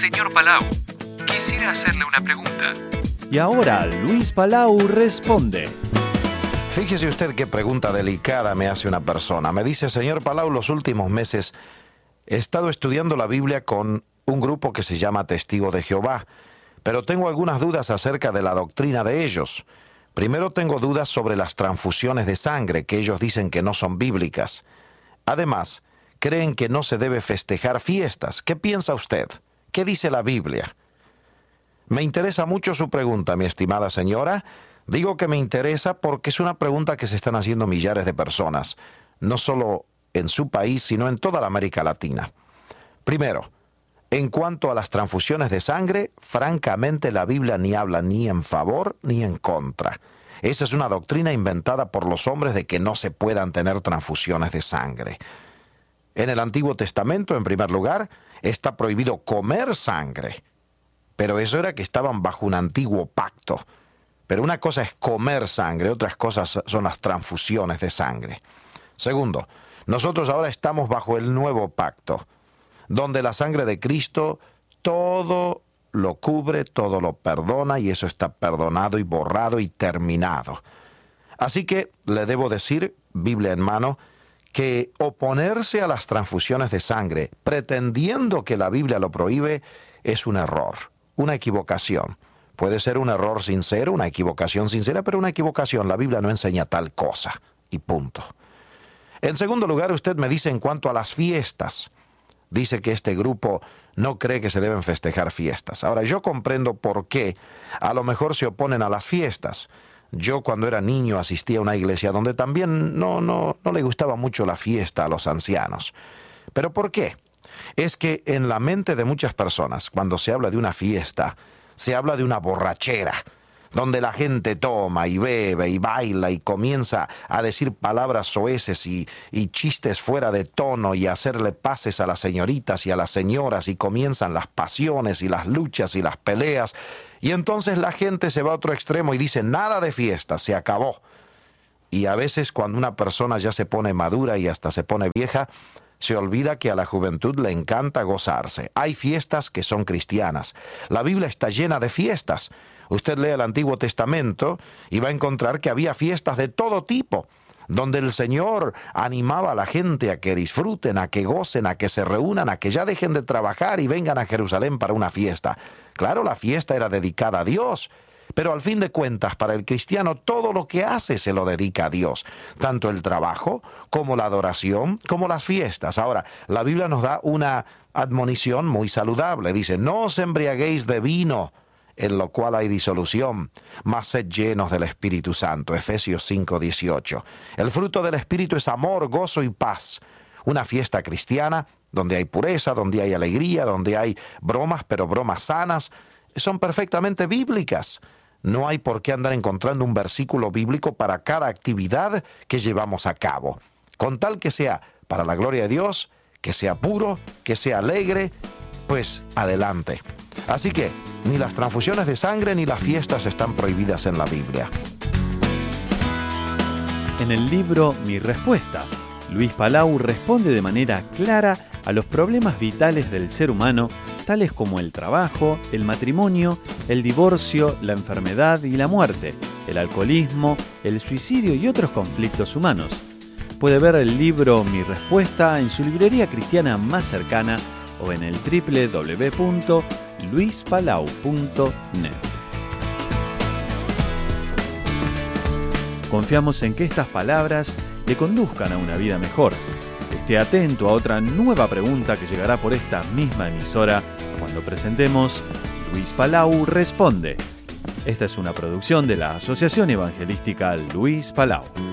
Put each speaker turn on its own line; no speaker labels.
Señor Palau, quisiera hacerle una pregunta.
Y ahora Luis Palau responde.
Fíjese usted qué pregunta delicada me hace una persona. Me dice: señor Palau, los últimos meses he estado estudiando la Biblia con un grupo que se llama Testigo de Jehová, pero tengo algunas dudas acerca de la doctrina de ellos. Primero, tengo dudas sobre las transfusiones de sangre, que ellos dicen que no son bíblicas. Además, creen que no se debe festejar fiestas. ¿Qué piensa usted? ¿Qué dice la Biblia? Me interesa mucho su pregunta, mi estimada señora. Digo que me interesa porque es una pregunta que se están haciendo millares de personas, no solo en su país, sino en toda la América Latina. Primero, en cuanto a las transfusiones de sangre, francamente la Biblia ni habla ni en favor ni en contra. Esa es una doctrina inventada por los hombres de que no se puedan tener transfusiones de sangre. En el Antiguo Testamento, en primer lugar, está prohibido comer sangre. Pero eso era que estaban bajo un antiguo pacto. Pero una cosa es comer sangre, otras cosas son las transfusiones de sangre. Segundo, nosotros ahora estamos bajo el nuevo pacto, donde la sangre de Cristo todo lo cubre, todo lo perdona, y eso está perdonado y borrado y terminado. Así que le debo decir, Biblia en mano, que oponerse a las transfusiones de sangre, pretendiendo que la Biblia lo prohíbe, es un error, una equivocación. Puede ser un error sincero, una equivocación sincera, pero una equivocación. La Biblia no enseña tal cosa, y punto. En segundo lugar, usted me dice en cuanto a las fiestas. Dice que este grupo no cree que se deben festejar fiestas. Ahora, yo comprendo por qué a lo mejor se oponen a las fiestas. Yo cuando era niño asistía a una iglesia donde también no le gustaba mucho la fiesta a los ancianos. ¿Pero por qué? Es que en la mente de muchas personas, cuando se habla de una fiesta, se habla de una borrachera, donde la gente toma y bebe y baila y comienza a decir palabras soeces y chistes fuera de tono y a hacerle pases a las señoritas y a las señoras, y comienzan las pasiones y las luchas y las peleas, y entonces la gente se va a otro extremo y dice: nada de fiesta, se acabó. Y a veces cuando una persona ya se pone madura y hasta se pone vieja, se olvida que a la juventud le encanta gozarse. Hay fiestas que son cristianas. La Biblia está llena de fiestas. Usted lee el Antiguo Testamento y va a encontrar que había fiestas de todo tipo, donde el Señor animaba a la gente a que disfruten, a que gocen, a que se reúnan, a que ya dejen de trabajar y vengan a Jerusalén para una fiesta. Claro, la fiesta era dedicada a Dios, pero al fin de cuentas, para el cristiano, todo lo que hace se lo dedica a Dios, tanto el trabajo como la adoración, como las fiestas. Ahora, la Biblia nos da una admonición muy saludable. Dice: no os embriaguéis de vino, en lo cual hay disolución, mas sed llenos del Espíritu Santo. Efesios 5:18. El fruto del Espíritu es amor, gozo y paz. Una fiesta cristiana donde hay pureza, donde hay alegría, donde hay bromas, pero bromas sanas, son perfectamente bíblicas. No hay por qué andar encontrando un versículo bíblico para cada actividad que llevamos a cabo, con tal que sea para la gloria de Dios, que sea puro, que sea alegre, pues adelante. Así que ni las transfusiones de sangre ni las fiestas están prohibidas en la Biblia.
En el libro Mi Respuesta, Luis Palau responde de manera clara a los problemas vitales del ser humano, tales como el trabajo, el matrimonio, el divorcio, la enfermedad y la muerte, el alcoholismo, el suicidio y otros conflictos humanos. Puede ver el libro Mi Respuesta en su librería cristiana más cercana o en el www.luispalau.net. Confiamos en que estas palabras le conduzcan a una vida mejor. Esté atento a otra nueva pregunta que llegará por esta misma emisora cuando presentemos Luis Palau Responde. Esta es una producción de la Asociación Evangelística Luis Palau.